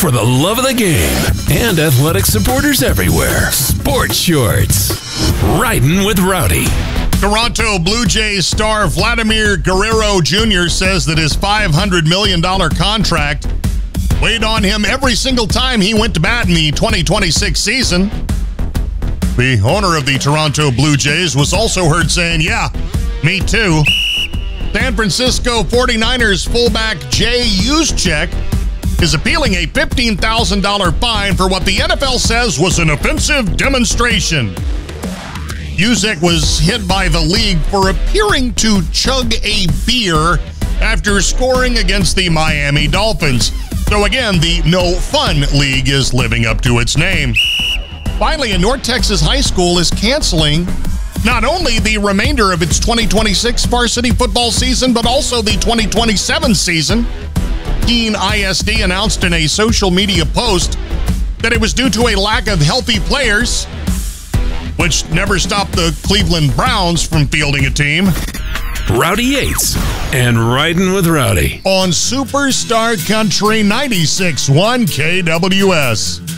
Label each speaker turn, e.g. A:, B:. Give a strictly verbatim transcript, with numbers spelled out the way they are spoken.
A: for the love of the game and athletic supporters everywhere. Sports Shorts. Riding with Rowdy.
B: Toronto Blue Jays star Vladimir Guerrero Junior says that his five hundred million dollars contract weighed on him every single time he went to bat in the twenty twenty-six season. The owner of the Toronto Blue Jays was also heard saying, yeah, me too. San Francisco forty-niners fullback Jay Juszczyk is appealing a fifteen thousand dollars fine for what the N F L says was an offensive demonstration. Juszczyk was hit by the league for appearing to chug a beer after scoring against the Miami Dolphins. So again, the No Fun League is living up to its name. Finally, a North Texas high school is canceling not only the remainder of its twenty twenty-six varsity football season, but also the twenty twenty-seven season. Keene I S D announced in a social media post that it was due to a lack of healthy players, which never stopped the Cleveland Browns from fielding a team.
A: Rowdy Yates and Riding with Rowdy
B: On Superstar Country ninety-six point one K W S.